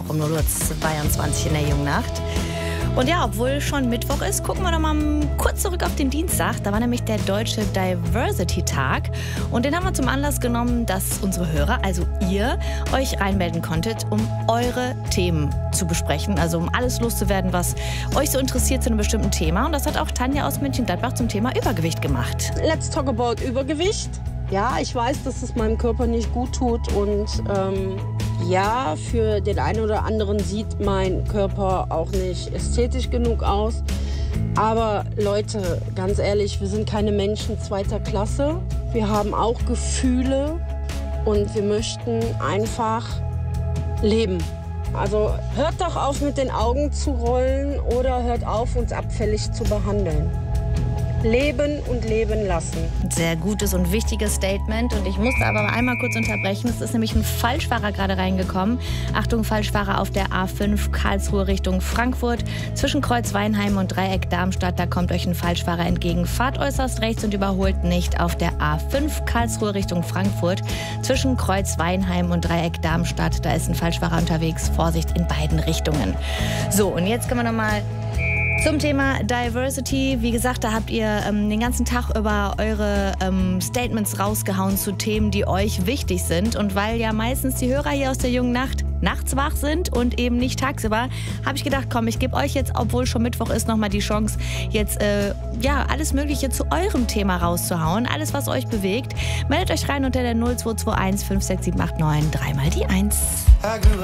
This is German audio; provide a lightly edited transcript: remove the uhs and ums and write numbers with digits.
Mittwoch um 0:22 Uhr in der jungen Nacht. Und ja, obwohl schon Mittwoch ist, gucken wir doch mal kurz zurück auf den Dienstag. Da war nämlich der Deutsche Diversity-Tag. Und den haben wir zum Anlass genommen, dass unsere Hörer, also ihr, euch reinmelden konntet, um eure Themen zu besprechen. Also um alles loszuwerden, was euch so interessiert zu einem bestimmten Thema. Und das hat auch Tanja aus Mönchengladbach zum Thema Übergewicht gemacht. Let's talk about Übergewicht. Ja, ich weiß, dass es meinem Körper nicht gut tut und ja, für den einen oder anderen sieht mein Körper auch nicht ästhetisch genug aus. Aber Leute, ganz ehrlich, wir sind keine Menschen zweiter Klasse. Wir haben auch Gefühle und wir möchten einfach leben. Also hört doch auf, mit den Augen zu rollen oder hört auf, uns abfällig zu behandeln. Leben und leben lassen. Sehr gutes und wichtiges Statement. Und ich musste aber einmal kurz unterbrechen. Es ist nämlich ein Falschfahrer gerade reingekommen. Achtung, Falschfahrer auf der A5 Karlsruhe Richtung Frankfurt. Zwischen Kreuz Weinheim und Dreieck Darmstadt. Da kommt euch ein Falschfahrer entgegen. Fahrt äußerst rechts und überholt nicht auf der A5 Karlsruhe Richtung Frankfurt. Zwischen Kreuz Weinheim und Dreieck Darmstadt. Da ist ein Falschfahrer unterwegs. Vorsicht in beiden Richtungen. So, und jetzt können wir nochmal zum Thema Diversity. Wie gesagt, da habt ihr den ganzen Tag über eure Statements rausgehauen zu Themen, die euch wichtig sind. Und weil ja meistens die Hörer hier aus der jungen Nacht nachts wach sind und eben nicht tagsüber, habe ich gedacht, komm, ich gebe euch jetzt, obwohl schon Mittwoch ist, nochmal die Chance, jetzt alles Mögliche zu eurem Thema rauszuhauen. Alles, was euch bewegt. Meldet euch rein unter der 0221 56789 3 mal die 1.